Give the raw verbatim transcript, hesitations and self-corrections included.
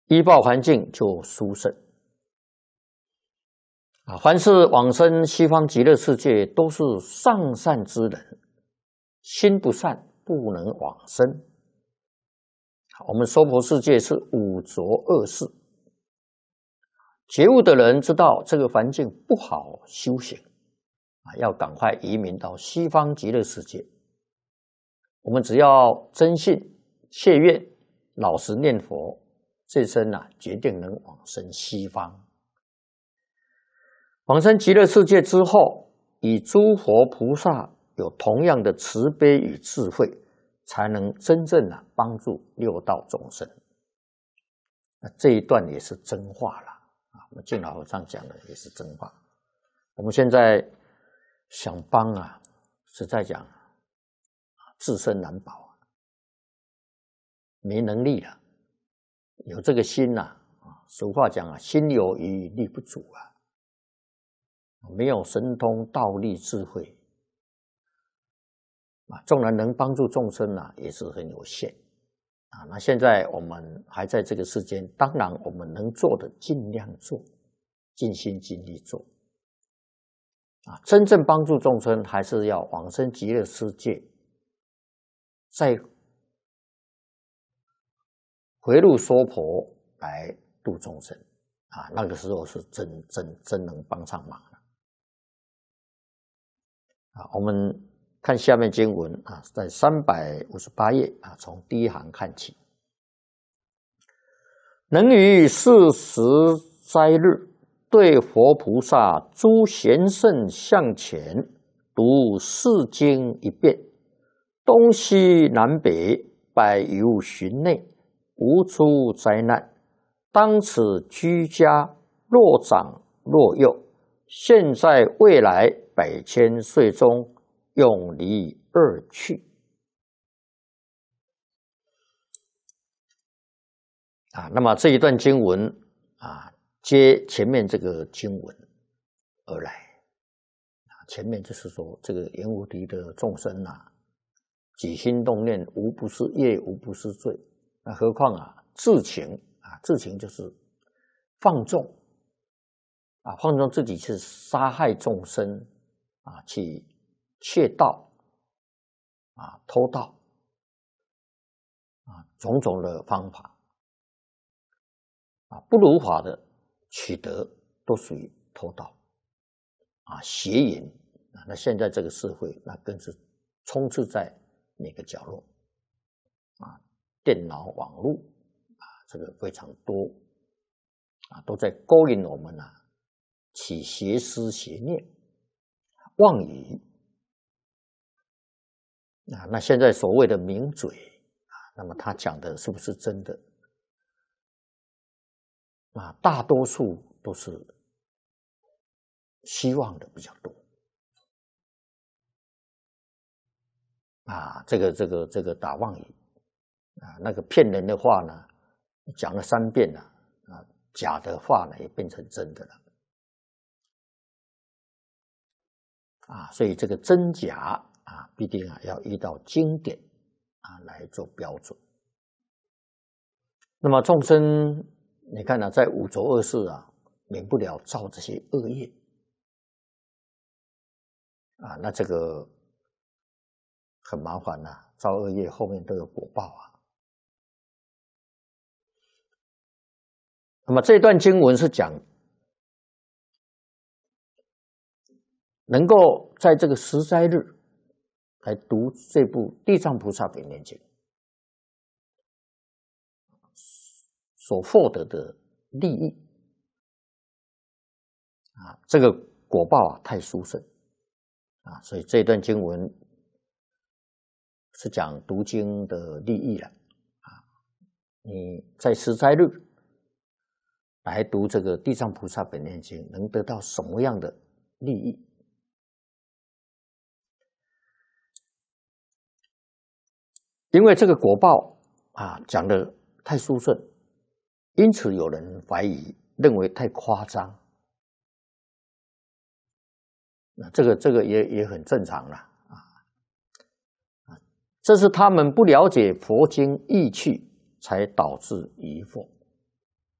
依报环境就殊胜。啊，凡是往生西方极乐世界，都是上善之人，心不善不能往生。我们娑婆世界是五浊恶世，觉悟的人知道这个环境不好修行，啊，要赶快移民到西方极乐世界。我们只要真信切愿，老实念佛，这生啊，决定能往生西方。往生极乐世界之后，与诸佛菩萨有同样的慈悲与智慧，才能真正啊帮助六道众生。那这一段也是真话了啊！我们净老和尚讲的也是真话。我们现在想帮啊，实在讲，自身难保啊，没能力了。有这个心呐，啊，俗话讲啊，心有余力不足啊。没有神通道力智慧啊，纵然能帮助众生啊，也是很有限啊。那现在我们还在这个世间，当然我们能做的尽量做，尽心尽力做啊。真正帮助众生，还是要往生极乐世界，再回入娑婆来度众生啊。那个时候是真真真能帮上忙了。啊，我们看下面经文啊，在三百五十八页啊，从第一行看起。能于四时斋日，对佛菩萨诸贤圣向前，读四经一遍，东西南北百由旬内，无出灾难。当此居家，若长若幼，现在未来百千岁中，永离二趣。啊，那么这一段经文啊，接前面这个经文而来。啊，前面就是说，这个阎浮提的众生啊，起心动念，无不是业，无不是罪。那何况啊，自情啊，自情就是放纵。啊，放纵自己去杀害众生，啊，去窃盗，啊，偷盗，啊，种种的方法，啊，不如法的取得都属于偷盗，啊，邪淫，啊，那现在这个社会，那更是充斥在每个角落，啊，电脑、网络，啊，这个非常多，啊，都在勾引我们啊。起邪思邪念，妄语啊，那现在所谓的名嘴啊，那么他讲的是不是真的啊？大多数都是希望的比较多啊，这个这个这个打妄语啊，那个骗人的话呢，讲了三遍了啊，假的话呢也变成真的了。啊，所以这个真假啊，必定啊要依照经典啊来做标准。那么众生，你看呢、啊，在五浊恶世啊，免不了造这些恶业啊，那这个很麻烦呐、啊，造恶业后面都有果报啊。那么这段经文是讲，能够在这个十斋日来读这部《地藏菩萨本愿经》所获得的利益啊，这个果报啊太殊胜啊，所以这段经文是讲读经的利益了啊。你在十斋日来读这个《地藏菩萨本愿经》，能得到什么样的利益？因为这个果报啊讲的太殊胜，因此有人怀疑，认为太夸张。那这个这个也也很正常啦啊，这是他们不了解佛经义趣，才导致疑惑。